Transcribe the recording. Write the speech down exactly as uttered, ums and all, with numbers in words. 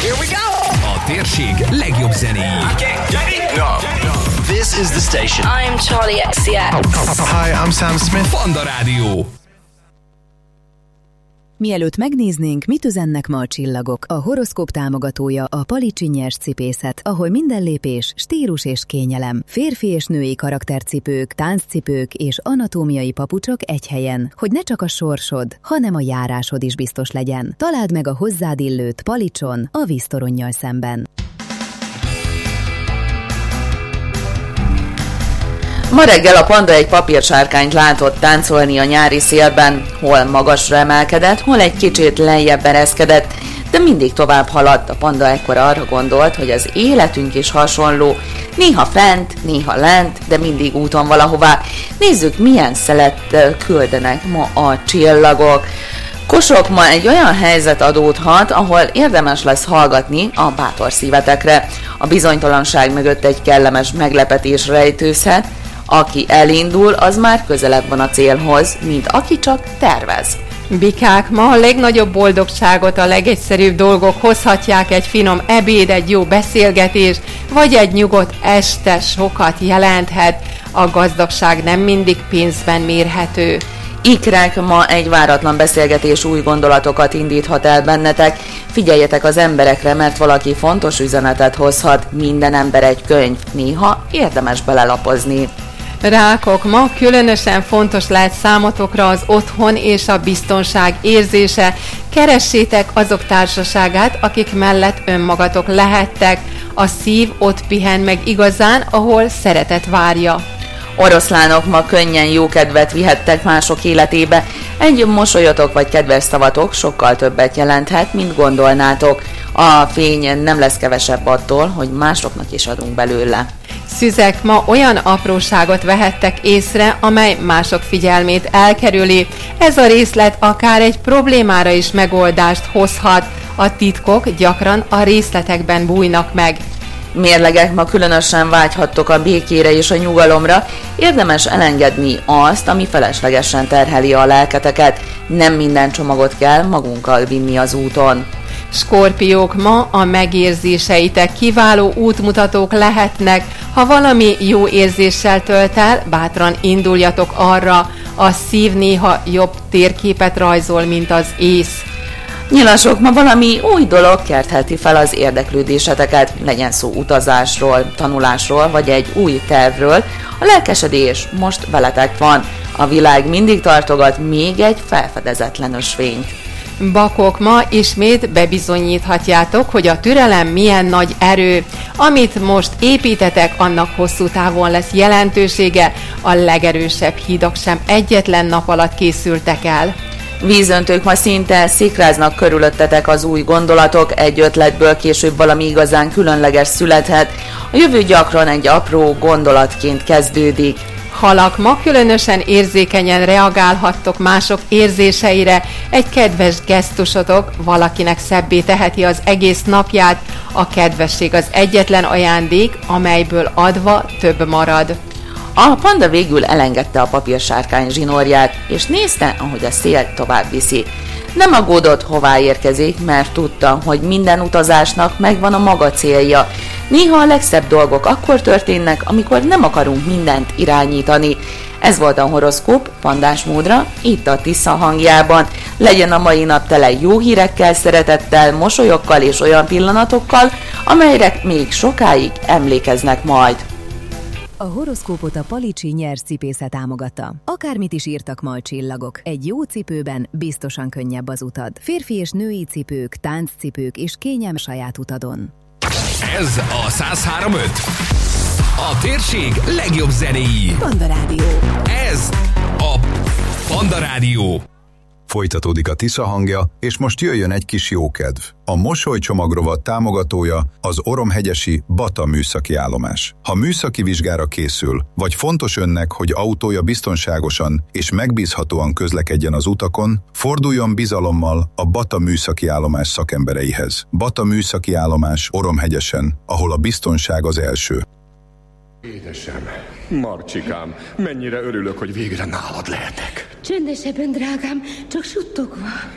Here we go! A térség legjobb zenéi. Okay, ready? Go! This is the station. I'm Charlie X C X. Hi, I'm Sam Smith. Panda Rádió. Mielőtt megnéznénk, mit üzennek ma a csillagok, a horoszkóp támogatója a Palicsi Nyers Cipészet, ahol minden lépés stílus és kényelem. Férfi és női karaktercipők, tánccipők és anatómiai papucsok egy helyen, hogy ne csak a sorsod, hanem a járásod is biztos legyen. Találd meg a hozzád illőt Palicson, a víztoronnyal szemben. Ma reggel a panda egy papírsárkányt látott táncolni a nyári szélben, hol magasra emelkedett, hol egy kicsit lejjebb ereszkedett, de mindig tovább haladt. A panda ekkor arra gondolt, hogy az életünk is hasonló, néha fent, néha lent, de mindig úton valahová. Nézzük, milyen szelet küldenek ma a csillagok. Kosok, ma egy olyan helyzet adódhat, ahol érdemes lesz hallgatni a bátor szívetekre. A bizonytalanság mögött egy kellemes meglepetés rejtőzhet. Aki elindul, az már közelebb van a célhoz, mint aki csak tervez. Bikák, ma a legnagyobb boldogságot a legegyszerűbb dolgok hozhatják, egy finom ebéd, egy jó beszélgetés, vagy egy nyugodt este sokat jelenthet. A gazdagság nem mindig pénzben mérhető. Ikrek, ma egy váratlan beszélgetés új gondolatokat indíthat el bennetek. Figyeljetek az emberekre, mert valaki fontos üzenetet hozhat. Minden ember egy könyv, néha érdemes belelapozni. Rákok, ma különösen fontos lehet számotokra az otthon és a biztonság érzése. Keressétek azok társaságát, akik mellett önmagatok lehettek. A szív ott pihen meg igazán, ahol szeretet várja. Oroszlánok, ma könnyen jókedvet vihettek mások életébe. Egy mosolyotok vagy kedves szavatok sokkal többet jelenthet, mint gondolnátok. A fény nem lesz kevesebb attól, hogy másoknak is adunk belőle. Szüzek, ma olyan apróságot vehettek észre, amely mások figyelmét elkerüli. Ez a részlet akár egy problémára is megoldást hozhat. A titkok gyakran a részletekben bújnak meg. Mérlegek, ma különösen vágyhattok a békére és a nyugalomra. Érdemes elengedni azt, ami feleslegesen terheli a lelketeket. Nem minden csomagot kell magunkkal vinni az úton. Skorpiók, ma a megérzéseitek kiváló útmutatók lehetnek. Ha valami jó érzéssel tölt el, bátran induljatok arra. A szív néha jobb térképet rajzol, mint az ész. Nyilasok, ma valami új dolog keltheti fel az érdeklődéseteket, legyen szó utazásról, tanulásról vagy egy új tervről. A lelkesedés most veletek van. A világ mindig tartogat még egy felfedezetlen ösvényt. Bakok, ma ismét bebizonyíthatjátok, hogy a türelem milyen nagy erő. Amit most építetek, annak hosszú távon lesz jelentősége. A legerősebb hídak sem egyetlen nap alatt készültek el. Vízöntők, ma szinte szikráznak körülöttetek az új gondolatok, egy ötletből később valami igazán különleges születhet. A jövő gyakran egy apró gondolatként kezdődik. Halak, ma különösen érzékenyen reagálhattok mások érzéseire. Egy kedves gesztusotok valakinek szebbé teheti az egész napját. A kedvesség az egyetlen ajándék, amelyből adva több marad. A panda végül elengedte a papírsárkány zsinórját, és nézte, ahogy a szél tovább viszi. Nem aggódott, hová érkezik, mert tudta, hogy minden utazásnak megvan a maga célja. Néha a legszebb dolgok akkor történnek, amikor nem akarunk mindent irányítani. Ez volt a horoszkóp pandás módra, itt a Tisza hangjában. Legyen a mai nap tele jó hírekkel, szeretettel, mosolyokkal és olyan pillanatokkal, amelyre még sokáig emlékeznek majd. A horoszkópot a Palicsi Nyers Cipészet támogatta. Akármit is írtak ma a csillagok, egy jó cipőben biztosan könnyebb az utad. Férfi és női cipők, tánccipők és kényelm saját utadon. Ez a száz három pont öt. A térség legjobb zenéi. Panda Rádió. Ez a Panda Rádió. Folytatódik a Tisza hangja, és most jöjjön egy kis jókedv. A Mosoly csomagrovat támogatója az Oromhegyesi Bata műszaki állomás. Ha műszaki vizsgára készül, vagy fontos önnek, hogy autója biztonságosan és megbízhatóan közlekedjen az utakon, forduljon bizalommal a Bata műszaki állomás szakembereihez. Bata műszaki állomás Oromhegyesen, ahol a biztonság az első. Édesem, Marcsikám, mennyire örülök, hogy végre nálad lehetek. Csendesebben, drágám, csak suttogva.